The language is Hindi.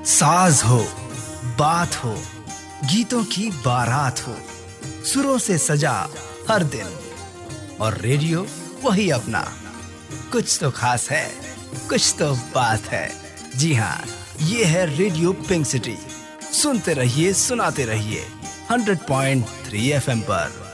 साज हो, बात हो, गीतों की बारात हो, सुरों से सजा हर दिन, और रेडियो वही अपना। कुछ तो खास है, कुछ तो बात है। जी हाँ, ये है रेडियो पिंक सिटी। सुनते रहिए, सुनाते रहिए 100.3 FM पर।